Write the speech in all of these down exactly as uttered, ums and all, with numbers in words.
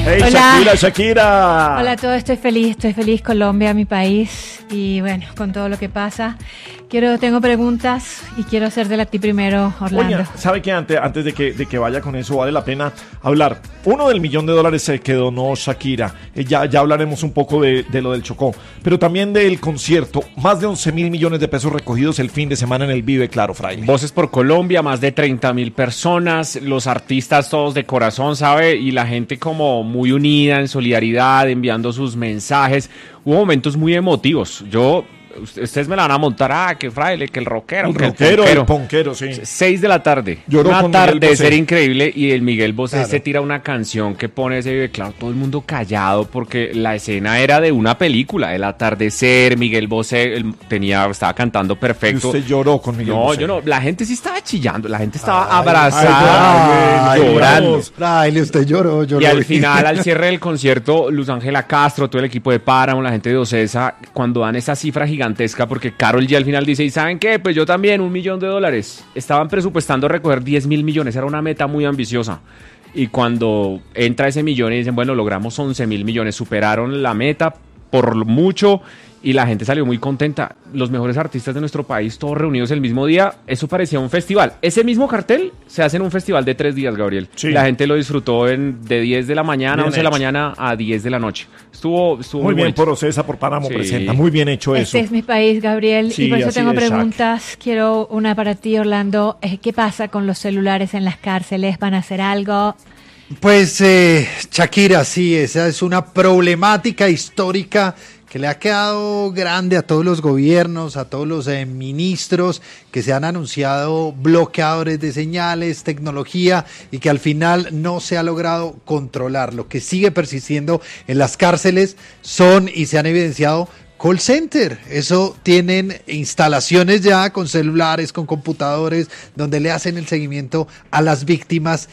Hey, Hola. Shakira, Shakira. Hola a todos, estoy feliz, estoy feliz, Colombia, mi país, y bueno, con todo lo que pasa. Quiero, tengo preguntas y quiero hacértela a ti primero, Orlando. Oye, ¿sabe qué? Antes, antes de, que, de que vaya con eso, vale la pena hablar. Uno del millón de dólares eh, que donó Shakira. Eh, ya, ya hablaremos un poco de, de lo del Chocó, pero también del concierto. Más de once mil millones de pesos recogidos el fin de semana en el Vive, claro, Fraile. Voces por Colombia, más de treinta mil personas, los artistas todos de corazón, ¿sabe? Y la gente como muy unida, en solidaridad, enviando sus mensajes. Hubo momentos muy emotivos. Yo... Ustedes me la van a montar, ah, que fraile, que el rockero, El que rockero, el el ponquero, sí. Seis de la tarde, Lloró una con Miguel tarde de Bosé. ser increíble, y el Miguel Bosé Claro. se tira una canción que pone ese video, claro, todo el mundo callado, porque la escena era de una película, el atardecer, Miguel Bosé él tenía, estaba cantando Y perfecto. usted lloró con Miguel No, Bosé. yo no, la gente sí estaba chillando, la gente estaba Ay, abrazada, ay, llorando. Dios. Fraile, usted lloró, lloró. Y al final, al cierre del concierto, Luz Ángela Castro, todo el equipo de Páramo, la gente de Ocesa, cuando dan esa cifra gigantesca, porque Karol G al final dice, ¿y saben qué? Pues yo también, un millón de dólares. Estaban presupuestando recoger diez mil millones, era una meta muy ambiciosa. Y cuando entra ese millón y dicen, bueno, logramos once mil millones, superaron la meta por mucho y la gente salió muy contenta. Los mejores artistas de nuestro país, todos reunidos el mismo día, eso parecía un festival. Ese mismo cartel se hace en un festival de tres días, Gabriel. Sí. La gente lo disfrutó en, de diez de la mañana, Bien once de la hecho. mañana a diez de la noche. Estuvo, estuvo Muy bien bonito. por Ocesa, por Páramo, Sí. presenta. Muy bien hecho eso. Este es mi país, Gabriel, Sí, y por eso así tengo es, Shak. preguntas. Quiero una para ti, Orlando. Eh, ¿Qué pasa con los celulares en las cárceles? ¿Van a hacer algo? Pues, eh, Shakira, sí, esa es una problemática histórica que le ha quedado grande a todos los gobiernos, a todos los eh, ministros que se han anunciado bloqueadores de señales, tecnología, y que al final no se ha logrado controlar. Lo que sigue persistiendo en las cárceles son, y se han evidenciado, call center. Eso tienen instalaciones ya con celulares, con computadores, donde le hacen el seguimiento a las víctimas.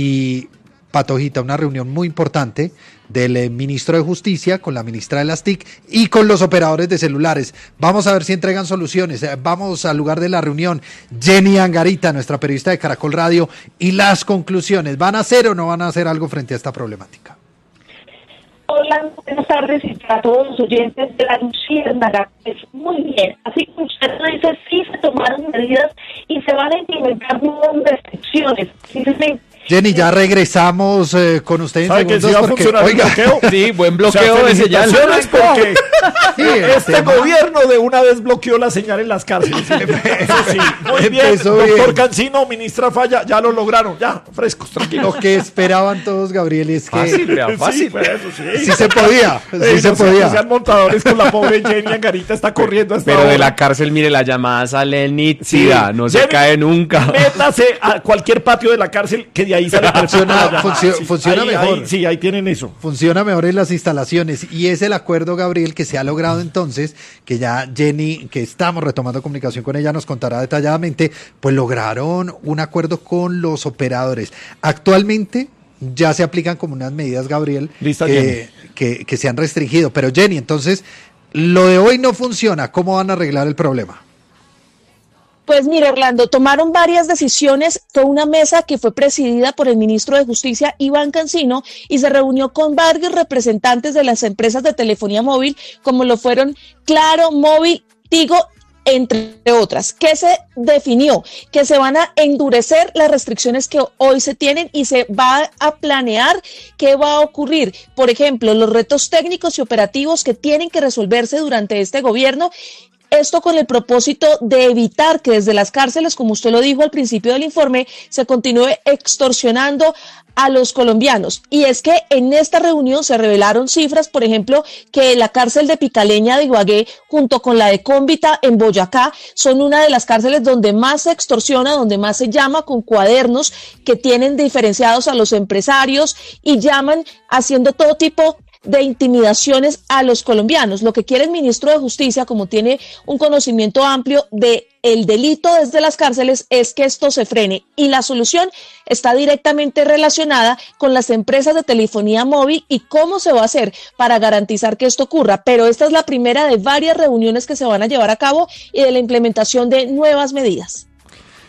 Y Patojita, una reunión muy importante del eh, ministro de Justicia con la ministra de las T I C y con los operadores de celulares. Vamos a ver si entregan soluciones. Eh, Vamos al lugar de la reunión. Jenny Angarita, nuestra periodista de Caracol Radio, y las conclusiones. ¿Van a hacer o no van a hacer algo frente a esta problemática? Hola, buenas tardes y para todos los oyentes de la Luciérnaga. Pues muy bien, así como usted lo dice, sí se tomaron medidas y se van a implementar nuevas restricciones. Simplemente Jenny, ya regresamos eh, con usted en ¿Sabe que segundos sí va a porque, funcionar el oiga, bloqueo? Sí, buen O bloqueo sea, de señal. felicitaciones porque Sí, el este tema- gobierno de una vez bloqueó la señal en las cárceles. Eso sí, muy bien. Empezó Doctor bien. Cancino, ministra Falla, ya lo lograron. Ya, frescos, tranquilos. lo que esperaban todos, Gabriel, es que Fácil, vea, fácil. Sí, pues, eso sí. sí se podía, sí Ey, se no sean- podía. no sean montadores con la pobre Jenny Angarita, está corriendo hasta Pero ahora. de la cárcel, mire, la llamada sale nítida, Sí. no se Jenny, cae nunca. Métase a cualquier patio de la cárcel que de ahí sale Funciona- la llamada. funcio- Sí, funciona ahí- mejor. ahí- sí, ahí tienen eso. Funciona mejor en las instalaciones, y es el acuerdo, Gabriel, que se ha logrado entonces, que ya Jenny, que estamos retomando comunicación con ella, nos contará detalladamente. Pues lograron un acuerdo con los operadores. Actualmente ya se aplican como unas medidas, Gabriel, Lista, que, que, que se han restringido. Pero Jenny, entonces, lo de hoy no funciona. ¿Cómo van a arreglar el problema? Pues mire, Orlando, tomaron varias decisiones. Fue una mesa que fue presidida por el ministro de Justicia, Iván Cancino, y se reunió con varios representantes de las empresas de telefonía móvil, como lo fueron Claro, Móvil, Tigo, entre otras. ¿Qué se definió? Que se van a endurecer las restricciones que hoy se tienen y se va a planear qué va a ocurrir. Por ejemplo, los retos técnicos y operativos que tienen que resolverse durante este gobierno. Esto con el propósito de evitar que desde las cárceles, como usted lo dijo al principio del informe, se continúe extorsionando a los colombianos. Y es que en esta reunión se revelaron cifras, por ejemplo, que la cárcel de Picaleña de Ibagué, junto con la de Cómbita en Boyacá, son una de las cárceles donde más se extorsiona, donde más se llama con cuadernos que tienen diferenciados a los empresarios y llaman haciendo todo tipo de intimidaciones a los colombianos. Lo que quiere el ministro de Justicia, como tiene un conocimiento amplio de el delito desde las cárceles, es que esto se frene, y la solución está directamente relacionada con las empresas de telefonía móvil y cómo se va a hacer para garantizar que esto ocurra. Pero esta es la primera de varias reuniones que se van a llevar a cabo y de la implementación de nuevas medidas.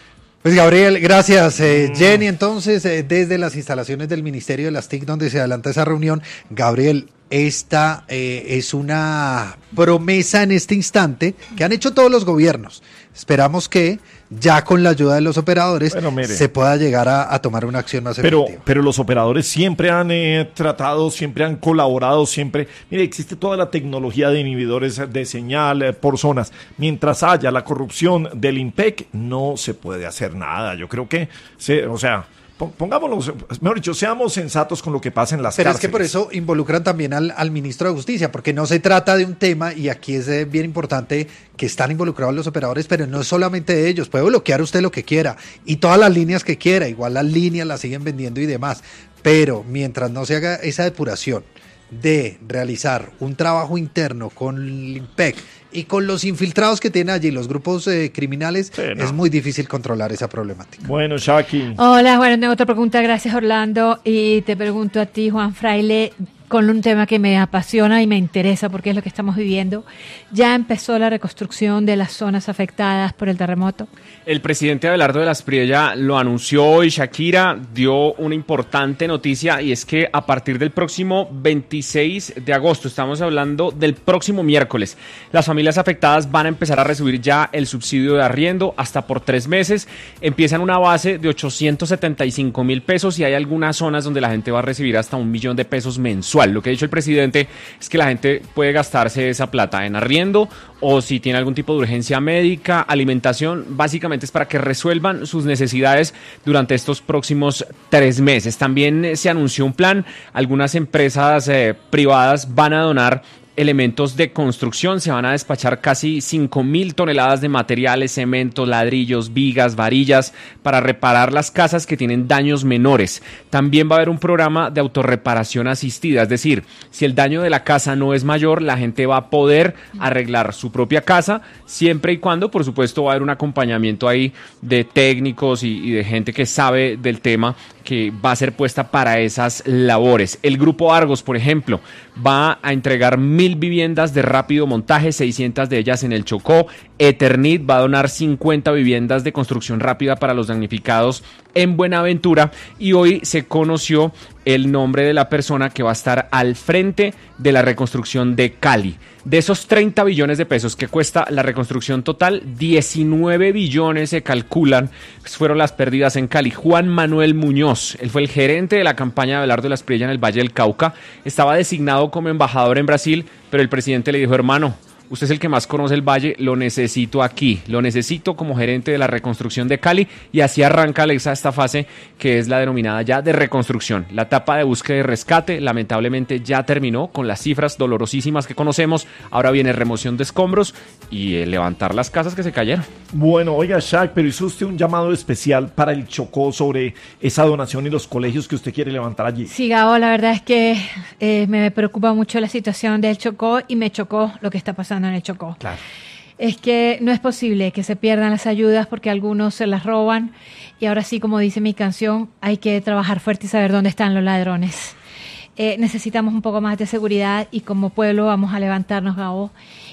Pues Gabriel, gracias. Eh, mm. Jenny, entonces, eh, desde las instalaciones del Ministerio de las T I C, donde se adelanta esa reunión, Gabriel, esta eh, es una promesa en este instante que han hecho todos los gobiernos. Esperamos que ya con la ayuda de los operadores bueno, mire, se pueda llegar a, a tomar una acción más pero, efectiva. Pero los operadores siempre han eh, tratado, siempre han colaborado, siempre... Mire, existe toda la tecnología de inhibidores de señal eh, por zonas. Mientras haya la corrupción del INPEC, no se puede hacer nada. Yo creo que, se, o sea... Pongámoslo, mejor dicho, seamos sensatos con lo que pasa en las Pero cárceles. Pero es que por eso involucran también al, al ministro de Justicia, porque no se trata de un tema, y aquí es eh, bien importante que están involucrados los operadores, pero no es solamente de ellos, puede bloquear usted lo que quiera, y todas las líneas que quiera, igual las líneas las siguen vendiendo y demás, pero mientras no se haga esa depuración de realizar un trabajo interno con el INPEC y con los infiltrados que tienen allí los grupos eh, criminales, sí, no. es muy difícil controlar esa problemática. Bueno, Shaki. Hola, bueno, tengo otra pregunta, gracias Orlando, y te pregunto a ti, Juan Fraile, con un tema que me apasiona y me interesa porque es lo que estamos viviendo. ¿Ya empezó la reconstrucción de las zonas afectadas por el terremoto? El presidente Abelardo de la Espriella lo anunció hoy. Shakira dio una importante noticia y es que a partir del próximo veintiséis de agosto, estamos hablando del próximo miércoles, las familias afectadas van a empezar a recibir ya el subsidio de arriendo hasta por tres meses. Empiezan una base de ochocientos setenta y cinco mil pesos y hay algunas zonas donde la gente va a recibir hasta un millón de pesos mensual. Lo que ha dicho el presidente es que la gente puede gastarse esa plata en arriendo o si tiene algún tipo de urgencia médica, alimentación, básicamente es para que resuelvan sus necesidades durante estos próximos tres meses. También se anunció un plan, algunas empresas eh, privadas van a donar elementos de construcción, se van a despachar casi cinco mil toneladas de materiales, cemento, ladrillos, vigas, varillas para reparar las casas que tienen daños menores. También va a haber un programa de autorreparación asistida, es decir, si el daño de la casa no es mayor, la gente va a poder arreglar su propia casa, siempre y cuando, por supuesto, va a haber un acompañamiento ahí de técnicos y, y de gente que sabe del tema que va a ser puesta para esas labores. El Grupo Argos, por ejemplo, va a entregar mil viviendas de rápido montaje, seiscientas de ellas en el Chocó. Eternit va a donar cincuenta viviendas de construcción rápida para los damnificados en Buenaventura y hoy se conoció el nombre de la persona que va a estar al frente de la reconstrucción de Cali. De esos treinta billones de pesos que cuesta la reconstrucción total, diecinueve billones se calculan fueron las pérdidas en Cali. Juan Manuel Muñoz, él fue el gerente de la campaña de Abelardo de la Espriella en el Valle del Cauca, estaba designado como embajador en Brasil, pero el presidente le dijo, hermano, usted es el que más conoce el valle, lo necesito aquí, lo necesito como gerente de la reconstrucción de Cali y así arranca, Alexa, esta fase que es la denominada ya de reconstrucción. La etapa de búsqueda y rescate lamentablemente ya terminó con las cifras dolorosísimas que conocemos, ahora viene remoción de escombros y eh, levantar las casas que se cayeron. Bueno, oiga, Shaq, pero hizo usted un llamado especial para el Chocó sobre esa donación y los colegios que usted quiere levantar allí. Sí, Gabo, la verdad es que eh, me preocupa mucho la situación del Chocó y me chocó lo que está pasando en el Chocó. Claro. Es que no es posible que se pierdan las ayudas porque algunos se las roban y ahora sí, como dice mi canción, hay que trabajar fuerte y saber dónde están los ladrones. Eh, necesitamos un poco más de seguridad y como pueblo vamos a levantarnos, Gabo,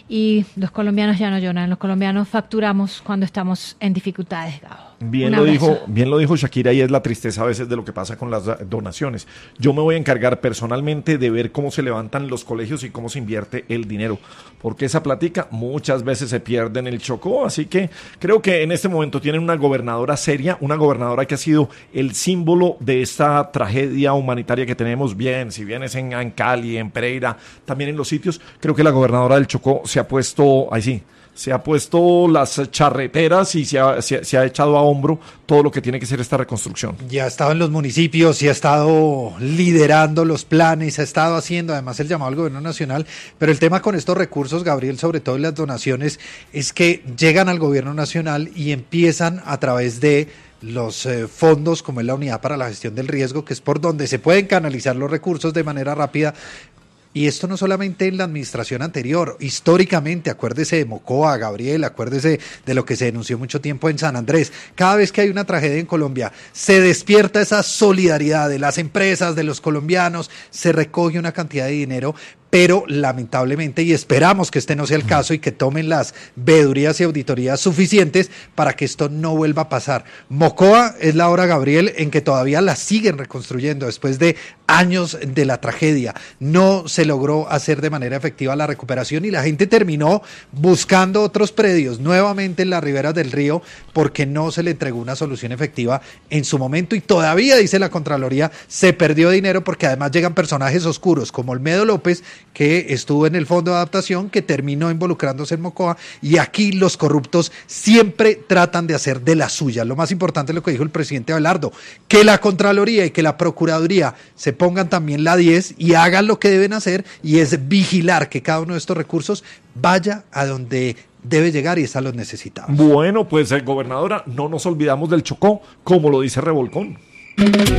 y los colombianos ya no lloran, los colombianos facturamos cuando estamos en dificultades, Gabo. Bien lo dijo, bien lo dijo Shakira y es la tristeza a veces de lo que pasa con las donaciones. Yo me voy a encargar personalmente de ver cómo se levantan los colegios y cómo se invierte el dinero, porque esa plática muchas veces se pierde en el Chocó, así que creo que en este momento tienen una gobernadora seria, una gobernadora que ha sido el símbolo de esta tragedia humanitaria que tenemos, bien, si bien es en, en Cali, en Pereira, también en los sitios, creo que la gobernadora del Chocó se ha puesto, ahí sí, se ha puesto las charreteras y se ha, se, se ha echado a hombro todo lo que tiene que ser esta reconstrucción. Ya ha estado en los municipios y ha estado liderando los planes, ha estado haciendo además el llamado al gobierno nacional, pero el tema con estos recursos, Gabriel, sobre todo en las donaciones, es que llegan al gobierno nacional y empiezan a través de los eh, fondos como es la Unidad para la Gestión del Riesgo, que es por donde se pueden canalizar los recursos de manera rápida. Y esto no solamente en la administración anterior, históricamente, acuérdese de Mocoa, Gabriel, acuérdese de lo que se denunció mucho tiempo en San Andrés. Cada vez que hay una tragedia en Colombia, se despierta esa solidaridad de las empresas, de los colombianos, se recoge una cantidad de dinero, pero lamentablemente, y esperamos que este no sea el caso y que tomen las veedurías y auditorías suficientes para que esto no vuelva a pasar. Mocoa es la hora, Gabriel, en que todavía la siguen reconstruyendo después de años de la tragedia. No se logró hacer de manera efectiva la recuperación y la gente terminó buscando otros predios nuevamente en las riberas del río porque no se le entregó una solución efectiva en su momento, y todavía, dice la Contraloría, se perdió dinero porque además llegan personajes oscuros como Olmedo López, que estuvo en el Fondo de Adaptación, que terminó involucrándose en Mocoa, y aquí los corruptos siempre tratan de hacer de la suya. Lo más importante es lo que dijo el presidente Abelardo, que la Contraloría y que la Procuraduría se pongan también la diez y hagan lo que deben hacer, y es vigilar que cada uno de estos recursos vaya a donde debe llegar y es a los necesitados. Bueno, pues, eh, gobernadora, no nos olvidamos del Chocó, como lo dice Revolcón.